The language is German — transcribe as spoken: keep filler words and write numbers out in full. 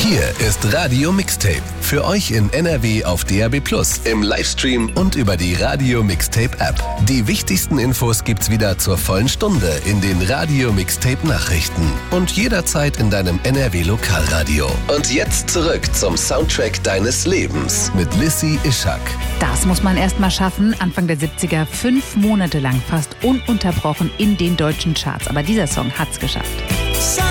Hier ist Radio Mixtape. Für euch in N R W auf D A B plus, im Livestream und über die Radio Mixtape App. Die wichtigsten Infos gibt's wieder zur vollen Stunde in den Radio Mixtape Nachrichten und jederzeit in deinem N R W Lokalradio. Und jetzt zurück zum Soundtrack deines Lebens mit Lissy Ischak. Das muss man erst mal schaffen. Anfang der siebziger, fünf Monate lang fast ununterbrochen in den deutschen Charts. Aber dieser Song hat's geschafft.